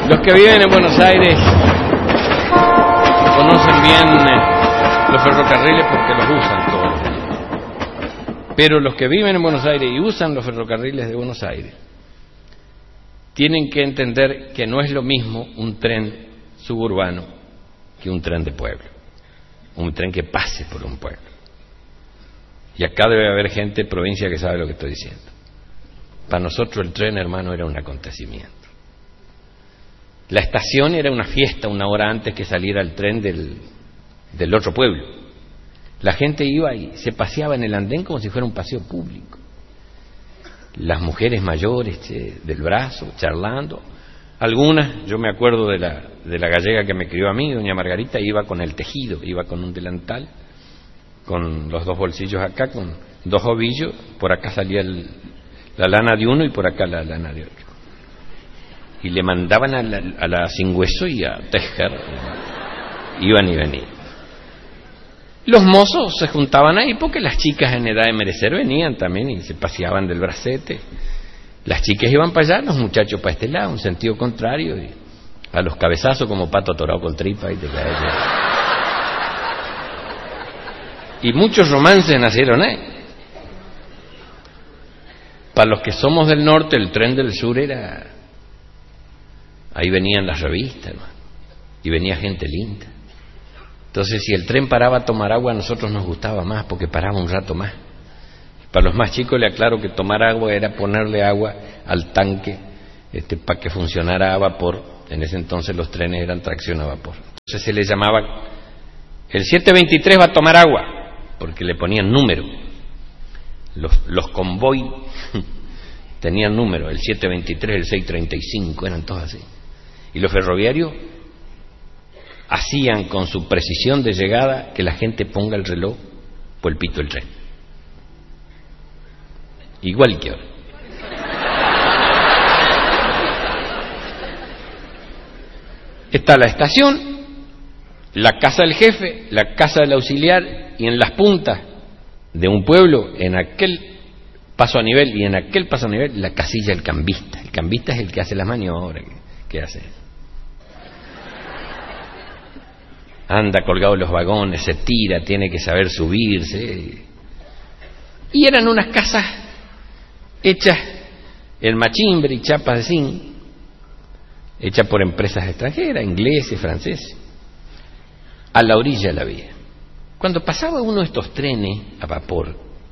Los que viven en Buenos Aires conocen bien los ferrocarriles porque los usan todos los días. Pero los que viven en Buenos Aires y usan los ferrocarriles de Buenos Aires tienen que entender que no es lo mismo un tren suburbano que un tren de pueblo, un tren que pase por un pueblo. Y acá debe haber gente de provincia que sabe lo que estoy diciendo. Para nosotros el tren, hermano, era un acontecimiento. La estación era una fiesta una hora antes que saliera el tren del otro pueblo. La gente iba y se paseaba en el andén como si fuera un paseo público. Las mujeres mayores del brazo, charlando. Algunas, yo me acuerdo de la gallega que me crió a mí, doña Margarita, iba con el tejido, iba con un delantal, con los dos bolsillos acá, con dos ovillos, por acá salía la lana de uno y por acá la lana de otro. Y le mandaban a la sin hueso y a tejer, iban y venían. Los mozos se juntaban ahí porque las chicas en edad de merecer venían también y se paseaban del bracete. Las chicas iban para allá, los muchachos para este lado, en sentido contrario, y a los cabezazos como pato atorado con tripa y te caes. Y muchos romances nacieron ahí. Para los que somos del norte, el tren del sur era... Ahí venían las revistas, hermano, y venía gente linda. Entonces, si el tren paraba a tomar agua, a nosotros nos gustaba más, porque paraba un rato más. Para los más chicos le aclaro que tomar agua era ponerle agua al tanque para que funcionara a vapor. En ese entonces los trenes eran tracción a vapor. Entonces se le llamaba, el 723 va a tomar agua, porque le ponían número. Los convoy tenían número, el 723, el 635, eran todos así. Y los ferroviarios hacían con su precisión de llegada que la gente ponga el reloj por el pito del tren. Igual que ahora. Está la estación, la casa del jefe, la casa del auxiliar, y en las puntas de un pueblo, en aquel paso a nivel y en aquel paso a nivel, la casilla del cambista. El cambista es el que hace las maniobras, que hace. Anda colgado en los vagones, se tira, tiene que saber subirse. Y eran unas casas hechas en machimbre y chapas de zinc, hechas por empresas extranjeras, ingleses, franceses, a la orilla de la vía. Cuando pasaba uno de estos trenes a vapor,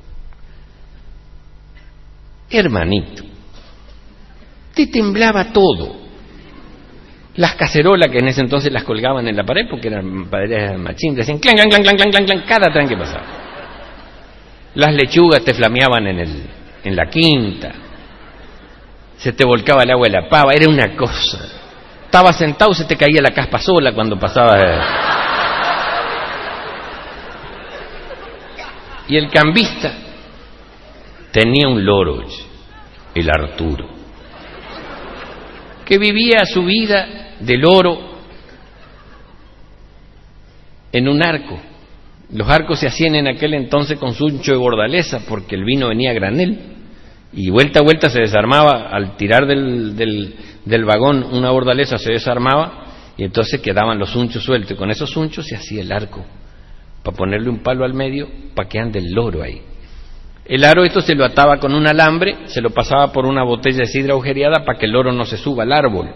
hermanito, te temblaba todo. Las cacerolas que en ese entonces las colgaban en la pared porque eran paredes de machín, decían clan, clan, clan, clan, clan, clan, clan, cada tren que pasaba. Las lechugas te flameaban en la quinta, se te volcaba el agua de la pava, era una cosa. Estabas sentado, se te caía la caspa sola cuando pasaba. Y el cambista tenía un loro, el Arturo, que vivía su vida de loro en un arco. Los arcos se hacían en aquel entonces con suncho de bordaleza porque el vino venía a granel y vuelta a vuelta se desarmaba. Al tirar del vagón una bordaleza se desarmaba y entonces quedaban los sunchos sueltos, y con esos sunchos se hacía el arco para ponerle un palo al medio para que ande el loro ahí. El aro esto se lo ataba con un alambre, se lo pasaba por una botella de sidra agujereada para que el loro no se suba al árbol.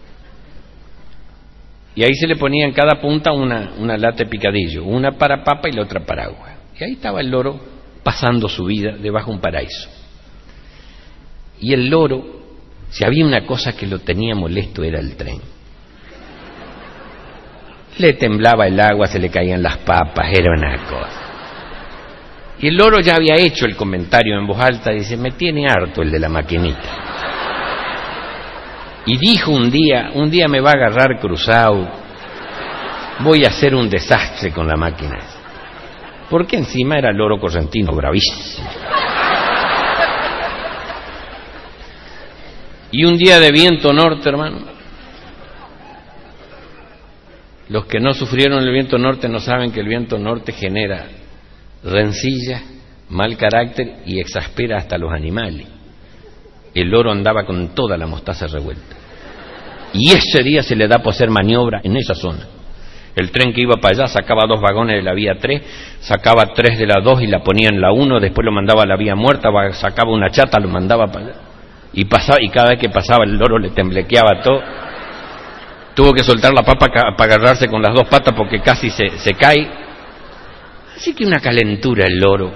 Y ahí se le ponía en cada punta una lata de picadillo, una para papa y la otra para agua. Y ahí estaba el loro pasando su vida debajo de un paraíso. Y el loro, si había una cosa que lo tenía molesto, era el tren. Le temblaba el agua, se le caían las papas, era una cosa. Y el loro ya había hecho el comentario en voz alta, dice, me tiene harto el de la maquinita. Y dijo un día me va a agarrar cruzado, voy a hacer un desastre con la máquina. Porque encima era loro correntino, bravísimo. Y un día de viento norte, hermano. Los que no sufrieron el viento norte no saben que el viento norte genera rencilla, mal carácter y exaspera hasta los animales. El loro andaba con toda la mostaza revuelta. y ese día se le da por hacer maniobra en esa zona. El tren que iba para allá sacaba 2 vagones de la vía 3, sacaba 3 de la 2 y la ponía en la 1, después lo mandaba a la vía muerta, sacaba una chata, lo mandaba para allá. Y cada vez que pasaba el loro le temblequeaba todo. Tuvo que soltar la papa para agarrarse con las 2 patas porque casi se cae. Así que una calentura el loro.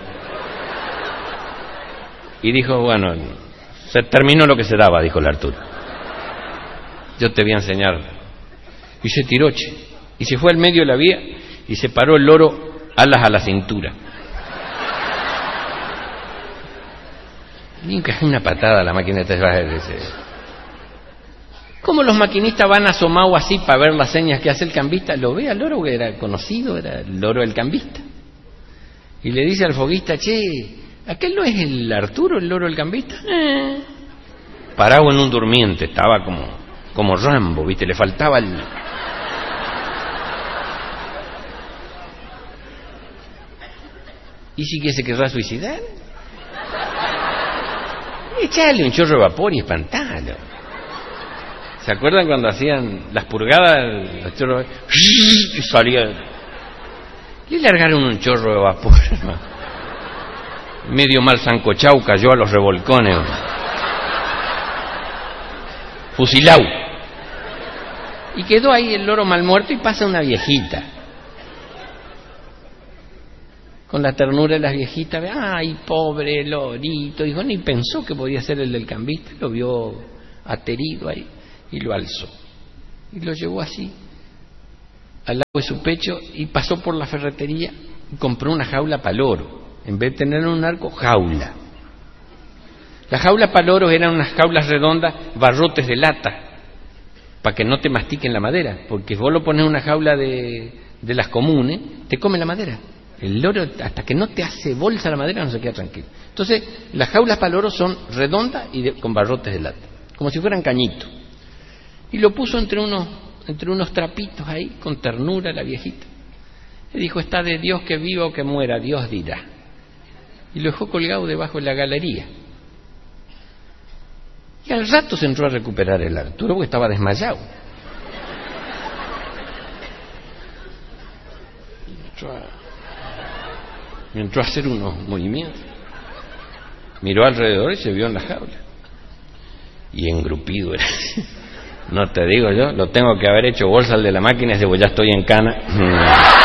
Y dijo, bueno, se terminó lo que se daba, dijo el Arturo. Yo te voy a enseñar. Y se tiró, y se fue al medio de la vía y se paró el loro alas a la cintura. Bien que es una patada la máquina de ¿Cómo los maquinistas van asomados así para ver las señas que hace el cambista? Lo ve al loro, que era conocido, era el loro del cambista. Y le dice al foguista, ¿aquel no es el Arturo, el loro del cambista? Parado en un durmiente, estaba como Rambo, ¿viste? Le faltaba el... ¿Y si que se querrá suicidar? Echarle un chorro de vapor y espantarlo. ¿Se acuerdan cuando hacían las purgadas? Los chorros y salía. Le largaron un chorro de vapor, hermano. Medio mal sancochao cayó a los revolcones. Fusilao. Y quedó ahí el loro mal muerto y pasa una viejita. Con la ternura de las viejitas, ay, pobre lorito, dijo, ni pensó que podía ser el del cambista, lo vio aterido ahí y lo alzó y lo llevó así al lado de su pecho y pasó por la ferretería y compró una jaula para loro, en vez de tener un arco, jaula. Las jaulas para loros eran unas jaulas redondas, barrotes de lata, para que no te mastiquen la madera, porque si vos lo pones en una jaula de las comunes, te come la madera. El loro, hasta que no te hace bolsa la madera, no se queda tranquilo. Entonces, las jaulas para loros son redondas y con barrotes de lata, como si fueran cañitos. Y lo puso entre unos trapitos ahí, con ternura la viejita. Le dijo, está de Dios que viva o que muera, Dios dirá. Y lo dejó colgado debajo de la galería. Y al rato se entró a recuperar el Arturo, porque estaba desmayado. Entró a hacer unos movimientos, miró alrededor y se vio en la jaula y engrupido era. No te digo yo, lo tengo que haber hecho bolsa al de la máquina, ese pues ya estoy en cana.